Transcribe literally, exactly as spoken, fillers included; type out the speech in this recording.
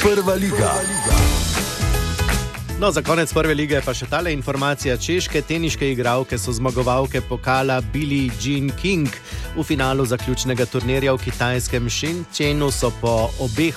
Prva liga. No, za konec prve lige pa še tale informacija. Češke teniške igralke so zmagovalke pokala Billie Jean King. V finalu zaključnega turnirja v kitajskem Shenzhenu so po obeh